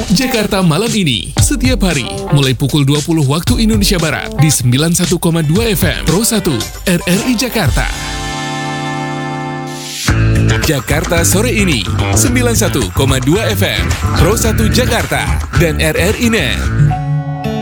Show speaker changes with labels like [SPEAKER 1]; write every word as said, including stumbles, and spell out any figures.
[SPEAKER 1] Jakarta Malam Ini, setiap hari, mulai pukul dua puluh waktu Indonesia Barat, di sembilan puluh satu koma dua F M, Pro satu, R R I Jakarta. Jakarta Sore Ini, sembilan puluh satu koma dua F M, Pro satu Jakarta, dan R R I Net.